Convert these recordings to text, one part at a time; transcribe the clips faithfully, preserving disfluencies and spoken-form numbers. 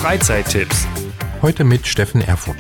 Freizeittipps. Heute mit Steffen Erfurt.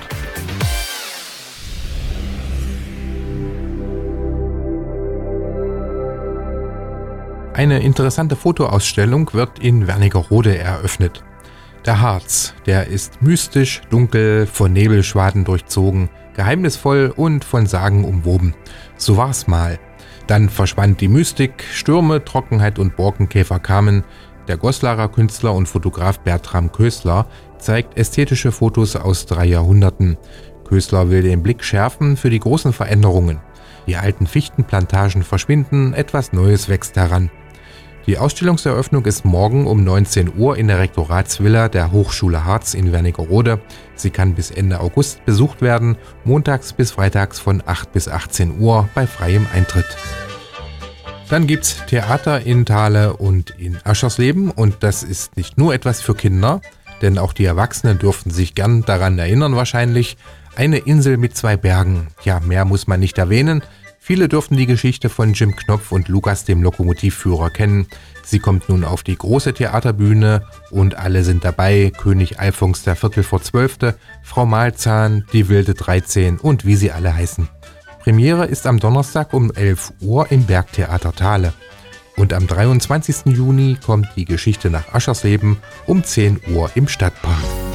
Eine interessante Fotoausstellung wird in Wernigerode eröffnet. Der Harz, der ist mystisch, dunkel, von Nebelschwaden durchzogen, geheimnisvoll und von Sagen umwoben. So war's mal. Dann verschwand die Mystik, Stürme, Trockenheit und Borkenkäfer kamen. Der Goslarer Künstler und Fotograf Bertram Köstler zeigt ästhetische Fotos aus drei Jahrhunderten. Köstler will den Blick schärfen für die großen Veränderungen. Die alten Fichtenplantagen verschwinden, etwas Neues wächst heran. Die Ausstellungseröffnung ist morgen um neunzehn Uhr in der Rektoratsvilla der Hochschule Harz in Wernigerode. Sie kann bis Ende August besucht werden, montags bis freitags von acht bis achtzehn Uhr bei freiem Eintritt. Dann gibt's Theater in Thale und in Aschersleben und das ist nicht nur etwas für Kinder, denn auch die Erwachsenen dürften sich gern daran erinnern wahrscheinlich. Eine Insel mit zwei Bergen, ja, mehr muss man nicht erwähnen. Viele dürften die Geschichte von Jim Knopf und Lukas dem Lokomotivführer kennen. Sie kommt nun auf die große Theaterbühne und alle sind dabei. König Alfons der Viertel vor Zwölfte, Frau Malzahn, die wilde dreizehn und wie sie alle heißen. Premiere ist am Donnerstag um elf Uhr im Bergtheater Thale. Und am dreiundzwanzigsten Juni kommt die Geschichte nach Aschersleben um zehn Uhr im Stadtpark.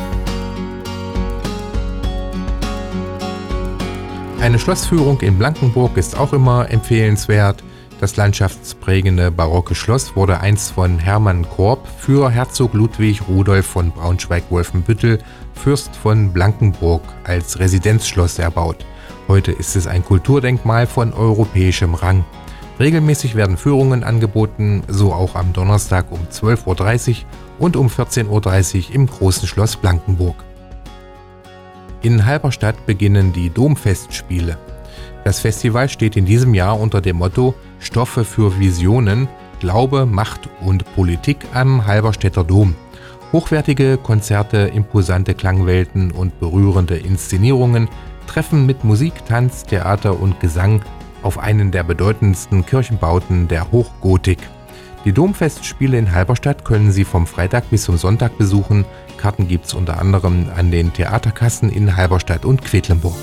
Eine Schlossführung in Blankenburg ist auch immer empfehlenswert. Das landschaftsprägende barocke Schloss wurde einst von Hermann Korb für Herzog Ludwig Rudolf von Braunschweig-Wolfenbüttel, Fürst von Blankenburg, als Residenzschloss erbaut. Heute ist es ein Kulturdenkmal von europäischem Rang. Regelmäßig werden Führungen angeboten, so auch am Donnerstag um zwölf Uhr dreißig und um vierzehn Uhr dreißig im Großen Schloss Blankenburg. In Halberstadt beginnen die Domfestspiele. Das Festival steht in diesem Jahr unter dem Motto Stoffe für Visionen, Glaube, Macht und Politik am Halberstädter Dom. Hochwertige Konzerte, imposante Klangwelten und berührende Inszenierungen treffen mit Musik, Tanz, Theater und Gesang auf einen der bedeutendsten Kirchenbauten der Hochgotik. Die Domfestspiele in Halberstadt können Sie vom Freitag bis zum Sonntag besuchen. Karten gibt's unter anderem an den Theaterkassen in Halberstadt und Quedlinburg.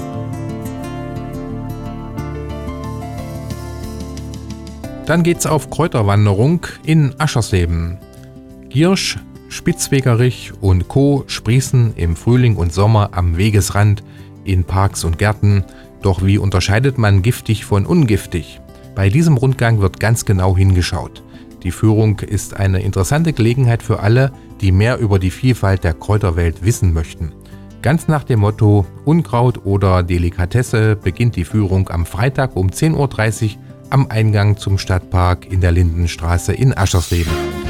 Dann geht's auf Kräuterwanderung in Aschersleben. Giersch, Spitzwegerich und Co. sprießen im Frühling und Sommer am Wegesrand in Parks und Gärten. Doch wie unterscheidet man giftig von ungiftig? Bei diesem Rundgang wird ganz genau hingeschaut. Die Führung ist eine interessante Gelegenheit für alle, die mehr über die Vielfalt der Kräuterwelt wissen möchten. Ganz nach dem Motto Unkraut oder Delikatesse beginnt die Führung am Freitag um zehn Uhr dreißig am Eingang zum Stadtpark in der Lindenstraße in Aschersleben.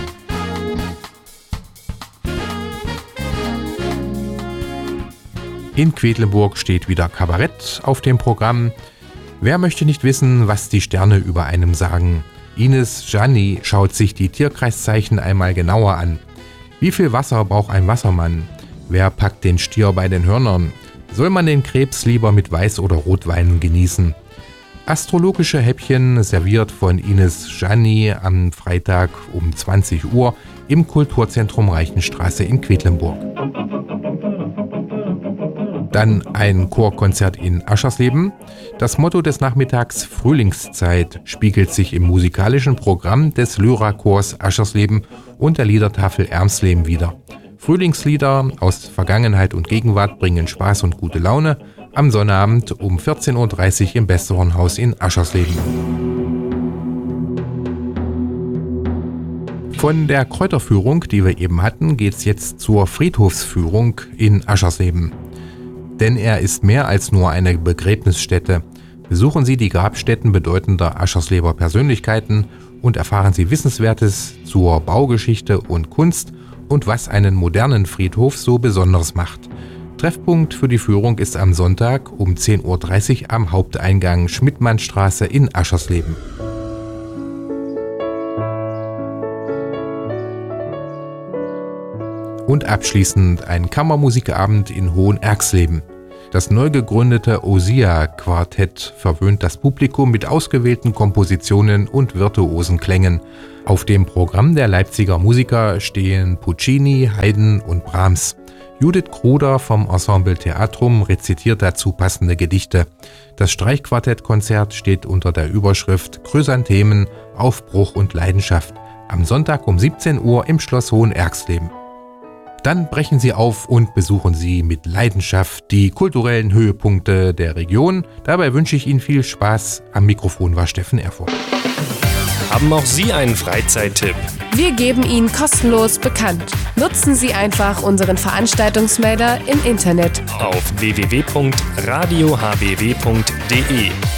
In Quedlinburg steht wieder Kabarett auf dem Programm. Wer möchte nicht wissen, was die Sterne über einem sagen? Ines Gianni schaut sich die Tierkreiszeichen einmal genauer an. Wie viel Wasser braucht ein Wassermann? Wer packt den Stier bei den Hörnern? Soll man den Krebs lieber mit Weiß- oder Rotwein genießen? Astrologische Häppchen serviert von Ines Gianni am Freitag um zwanzig Uhr im Kulturzentrum Reichenstraße in Quedlinburg. Dann ein Chorkonzert in Aschersleben. Das Motto des Nachmittags Frühlingszeit spiegelt sich im musikalischen Programm des Lyra-Chors Aschersleben und der Liedertafel Ermsleben wider. Frühlingslieder aus Vergangenheit und Gegenwart bringen Spaß und gute Laune. Am Sonnabend um vierzehn Uhr dreißig im Besthornhaus in Aschersleben. Von der Kräuterführung, die wir eben hatten, geht's jetzt zur Friedhofsführung in Aschersleben. Denn er ist mehr als nur eine Begräbnisstätte. Besuchen Sie die Grabstätten bedeutender Aschersleber Persönlichkeiten und erfahren Sie Wissenswertes zur Baugeschichte und Kunst und was einen modernen Friedhof so besonders macht. Treffpunkt für die Führung ist am Sonntag um zehn Uhr dreißig am Haupteingang Schmidtmannstraße in Aschersleben. Und abschließend ein Kammermusikabend in Hohenerxleben. Das neu gegründete Ossia-Quartett verwöhnt das Publikum mit ausgewählten Kompositionen und virtuosen Klängen. Auf dem Programm der Leipziger Musiker stehen Puccini, Haydn und Brahms. Judith Kruder vom Ensemble Theatrum rezitiert dazu passende Gedichte. Das Streichquartettkonzert steht unter der Überschrift Chrysanthemen, Aufbruch und Leidenschaft am Sonntag um siebzehn Uhr im Schloss Hohenerxleben. Dann brechen Sie auf und besuchen Sie mit Leidenschaft die kulturellen Höhepunkte der Region. Dabei wünsche ich Ihnen viel Spaß. Am Mikrofon war Steffen Erfurt. Haben auch Sie einen Freizeittipp? Wir geben ihn kostenlos bekannt. Nutzen Sie einfach unseren Veranstaltungsmelder im Internet auf w w w punkt radio h b w punkt d e.